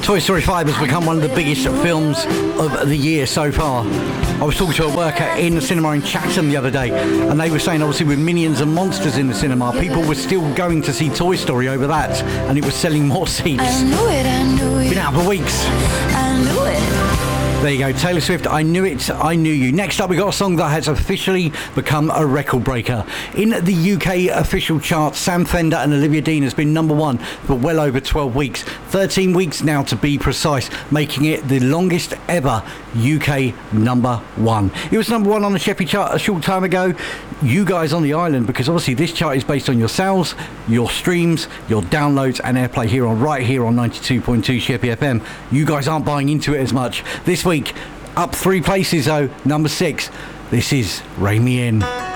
Toy Story 5 has become one of the biggest films of the year so far. I was talking to a worker in the cinema in Chatham the other day, and they were saying obviously with Minions and Monsters in the cinema, people were still going to see Toy Story over that, and it was selling more seats. I knew it. Been out for weeks. I knew it. There you go, Taylor Swift, I Knew It, I Knew You. Next up, we got a song that has officially become a record breaker. In the UK official charts, Sam Fender and Olivia Dean has been number one for well over 12 weeks. 13 weeks now to be precise, making it the longest ever UK number one. It was number one on the Sheppy chart a short time ago. You guys on the island, because obviously this chart is based on your sales, your streams, your downloads and airplay here on 92.2 Sheppy FM. You guys aren't buying into it as much. This week, up 3 places though, number 6. This is Rein Me In.